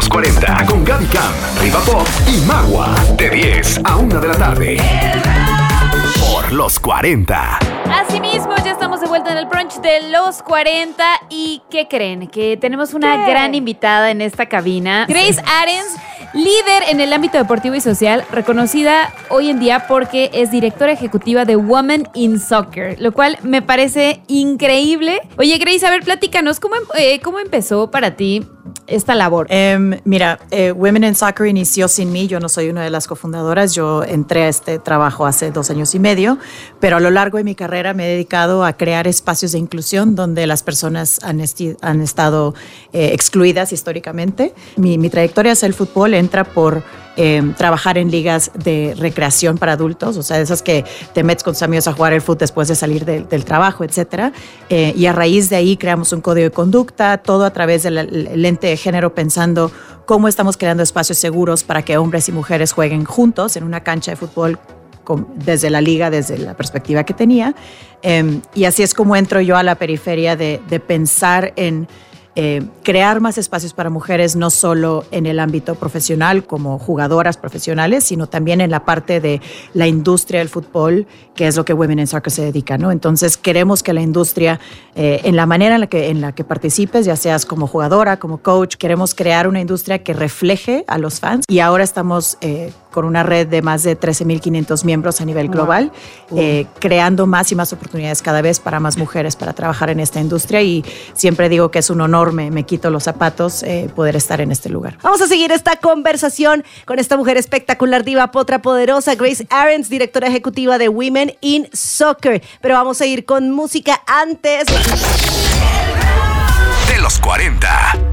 40 con Gaby Cam, Riva Pop y Magua. De 10 a 1 de la tarde. Por los 40. Asimismo, ya estamos de vuelta en el brunch de los 40. ¿Y qué creen? Que tenemos una gran invitada en esta cabina. Grace Arends, líder en el ámbito deportivo y social, reconocida hoy en día porque es directora ejecutiva de Women in Soccer, lo cual me parece increíble. Oye, Grace, a ver, platícanos, ¿cómo empezó para ti esta labor? Women in Soccer inició sin mí. Yo no soy una de las cofundadoras. Yo entré a este trabajo hace 2 años y medio, pero a lo largo de mi carrera me he dedicado a crear espacios de inclusión donde las personas han estado excluidas históricamente. Mi trayectoria hacia el fútbol entra por trabajar en ligas de recreación para adultos, o sea, esas que te metes con tus amigos a jugar el fútbol después de salir del trabajo, etcétera. Y a raíz de ahí creamos un código de conducta, todo a través del lente de género, pensando cómo estamos creando espacios seguros para que hombres y mujeres jueguen juntos en una cancha de fútbol desde la liga, desde la perspectiva que tenía. Y así es como entro yo a la periferia de pensar en crear más espacios para mujeres, no solo en el ámbito profesional como jugadoras profesionales, sino también en la parte de la industria del fútbol, que es lo que Women in Soccer se dedica, ¿no? Entonces queremos que la industria, en la manera en la que participes, ya seas como jugadora, como coach, queremos crear una industria que refleje a los fans. Y ahora estamos con una red de más de 13,500 miembros a nivel global, creando más y más oportunidades cada vez para más mujeres para trabajar en esta industria, y siempre digo que es un honor, me quito los zapatos poder estar en este lugar. Vamos a seguir esta conversación con esta mujer espectacular, diva, potra, poderosa, Grace Arends, directora ejecutiva de Women in Soccer. Pero vamos a ir con música antes. De los 40.